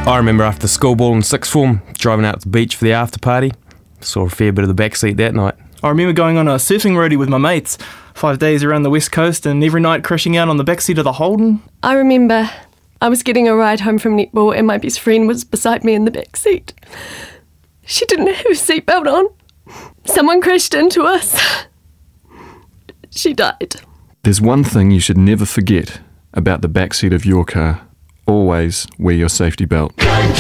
I remember after school ball in sixth form, driving out to the beach for the after party. Saw a fair bit of the backseat that night. I remember going on a surfing roadie with my mates, 5 days around the west coast, and every night crashing out on the backseat of the Holden. I remember I was getting a ride home from netball and my best friend was beside me in the back seat. She didn't have her seatbelt on. Someone crashed into us. She died. There's one thing you should never forget about the backseat of your car. Always wear your safety belt.